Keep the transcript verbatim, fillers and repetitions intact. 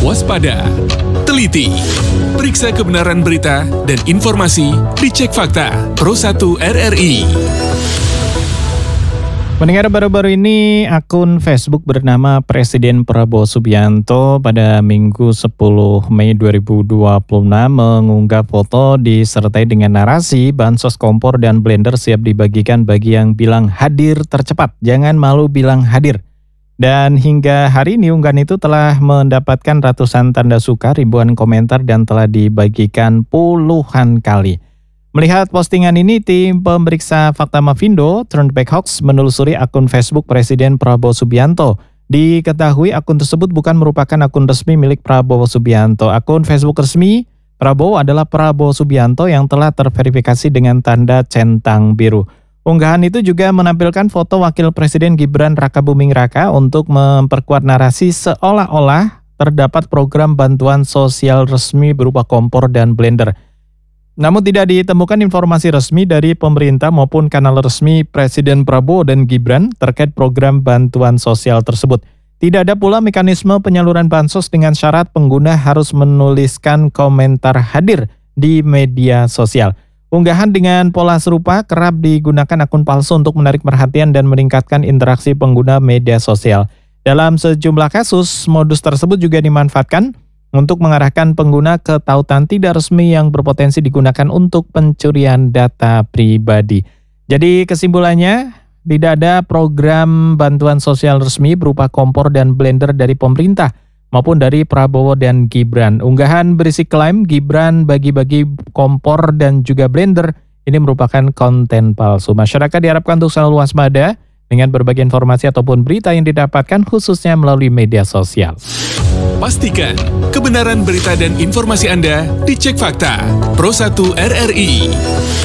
Waspada, teliti, periksa kebenaran berita dan informasi, dicek fakta. Pro satu R R I. Pendengar, baru-baru ini akun Facebook bernama Presiden Prabowo Subianto pada Minggu sepuluh Mei dua ribu dua puluh enam mengunggah foto disertai dengan narasi bansos kompor dan blender siap dibagikan bagi yang bilang hadir tercepat. Jangan malu bilang hadir. Dan hingga hari ini unggahan itu telah mendapatkan ratusan tanda suka, ribuan komentar, dan telah dibagikan puluhan kali. Melihat postingan ini, tim pemeriksa fakta Mavindo Turnback Hoax menelusuri akun Facebook Presiden Prabowo Subianto. Diketahui akun tersebut bukan merupakan akun resmi milik Prabowo Subianto. Akun Facebook resmi Prabowo adalah Prabowo Subianto yang telah terverifikasi dengan tanda centang biru. Unggahan itu juga menampilkan foto Wakil Presiden Gibran Rakabuming Raka untuk memperkuat narasi seolah-olah terdapat program bantuan sosial resmi berupa kompor dan blender. Namun tidak ditemukan informasi resmi dari pemerintah maupun kanal resmi Presiden Prabowo dan Gibran terkait program bantuan sosial tersebut. Tidak ada pula mekanisme penyaluran bansos dengan syarat pengguna harus menuliskan komentar hadir di media sosial. Unggahan dengan pola serupa kerap digunakan akun palsu untuk menarik perhatian dan meningkatkan interaksi pengguna media sosial. Dalam sejumlah kasus, modus tersebut juga dimanfaatkan untuk mengarahkan pengguna ke tautan tidak resmi yang berpotensi digunakan untuk pencurian data pribadi. Jadi kesimpulannya, tidak ada program bantuan sosial resmi berupa kompor dan blender dari pemerintah maupun dari Prabowo dan Gibran. Unggahan berisi klaim Gibran bagi-bagi kompor dan juga blender ini merupakan konten palsu. Masyarakat diharapkan untuk selalu waspada dengan berbagai informasi ataupun berita yang didapatkan khususnya melalui media sosial. Pastikan kebenaran berita dan informasi Anda dicek fakta. Pro satu R R I.